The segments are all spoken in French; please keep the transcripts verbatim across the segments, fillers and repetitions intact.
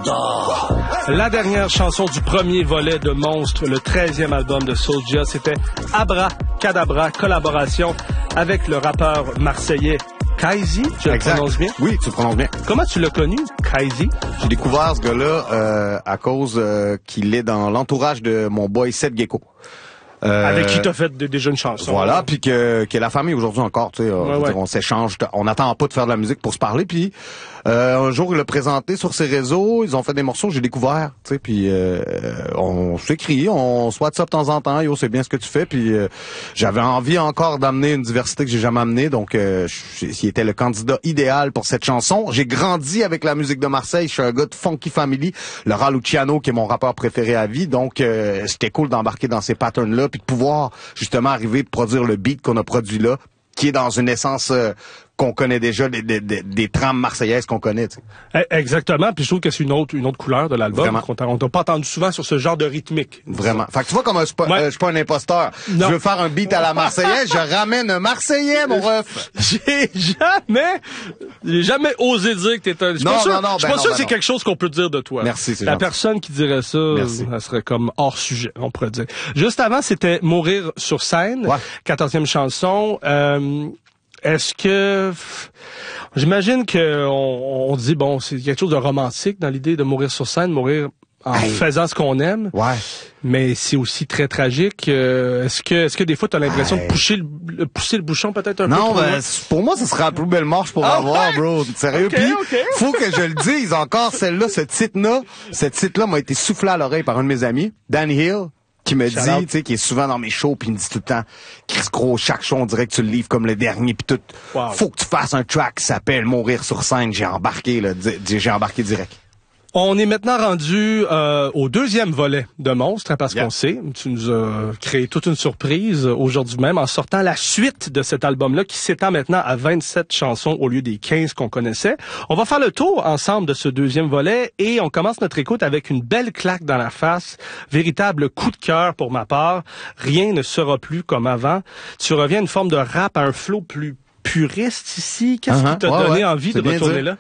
d'or. La dernière chanson du premier volet de Monstre, le treizième album de Soulja, c'était Abra Cadabra, collaboration avec le rappeur marseillais Kaizy. Je le prononce bien? Oui, tu le prononces bien. Comment tu l'as connu, Kaizy? J'ai découvert ce gars-là euh, à cause euh, qu'il est dans l'entourage de mon boy Seth Gecko. Euh, Avec qui t'as fait de, déjà une chanson. Voilà, puis que, que la famille aujourd'hui encore, tu sais, ouais, ouais. on s'échange, on n'attend pas de faire de la musique pour se parler, puis euh, un jour il l'a présenté sur ses réseaux, ils ont fait des morceaux, j'ai découvert, tu sais, puis euh, on s'écrit, on se WhatsApp de temps en temps, yo, c'est bien ce que tu fais, puis euh, j'avais envie encore d'amener une diversité que j'ai jamais amenée, donc euh, il était le candidat idéal pour cette chanson. J'ai grandi avec la musique de Marseille, je suis un gars de Funky Family, Laura Luciano qui est mon rappeur préféré à vie, donc euh, c'était cool d'embarquer dans ces patterns-là, puis de pouvoir justement arriver à produire le beat qu'on a produit là, qui est dans une essence euh, qu'on connaît déjà, des, des, des, des trames marseillaises qu'on connaît. Tu sais. Exactement, puis je trouve que c'est une autre une autre couleur de l'album qu'on t'a, on t'a pas entendu souvent sur ce genre de rythmique. Vraiment. Fait que tu vois comme je suis pas, ouais. euh, je suis pas un imposteur. Non. Je veux faire un beat à la marseillaise, je ramène un marseillais, mon ref. J'ai jamais j'ai jamais osé dire que t'étais un... Je non, sûr, non, non, je suis ben pas non, sûr ben que c'est non. quelque chose qu'on peut dire de toi. Merci, c'est La gentil. personne qui dirait ça, Merci. Elle serait comme hors sujet, on pourrait dire. Juste avant, c'était Mourir sur scène, ouais. quatorzième chanson. Euh, Est-ce que... J'imagine que on, on dit, bon, c'est quelque chose de romantique dans l'idée de mourir sur scène, mourir en hey. faisant ce qu'on aime. Ouais. Mais c'est aussi très tragique. Euh, est-ce que est-ce que des fois, tu as l'impression hey. de pousser le, pousser le bouchon peut-être un non, peu trop ben, pour moi, ce serait la plus belle marche pour ah, avoir, ouais? bro. Sérieux. Okay, Puis, okay. faut que je le dise encore, celle-là, ce titre-là, ce titre-là m'a été soufflé à l'oreille par un de mes amis, Danny Hill, qui me Shout dit, tu sais, qui est souvent dans mes shows, puis il me dit tout le temps, Chris Gros, chaque show, on dirait que tu le livres comme le dernier, puis tout. Wow. Faut que tu fasses un track qui s'appelle Mourir sur scène. J'ai embarqué, là, j'ai embarqué direct. On est maintenant rendu euh, au deuxième volet de Monstre, parce yeah. qu'on sait, tu nous as créé toute une surprise aujourd'hui même en sortant la suite de cet album-là qui s'étend maintenant à vingt-sept chansons au lieu des quinze qu'on connaissait. On va faire le tour ensemble de ce deuxième volet et on commence notre écoute avec une belle claque dans la face, véritable coup de cœur pour ma part. Rien ne sera plus comme avant. Tu reviens à une forme de rap, à un flow plus puriste ici. Qu'est-ce uh-huh. qui t'a ouais, donné ouais. envie C'est de retourner dit. là?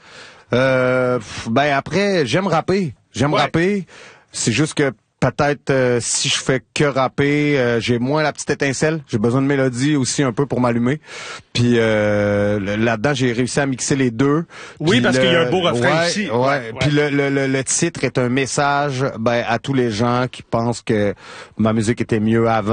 Euh, ben après, j'aime rapper. J'aime ouais. rapper. C'est juste que peut-être euh, si je fais que rapper, euh, j'ai moins la petite étincelle. J'ai besoin de mélodie aussi un peu pour m'allumer. Puis euh, là-dedans, j'ai réussi à mixer les deux. Oui, parce le, qu'il y a un beau refrain ouais, ici. Ouais. ouais. Puis le, le, le, le titre est un message ben, à tous les gens qui pensent que ma musique était mieux avant.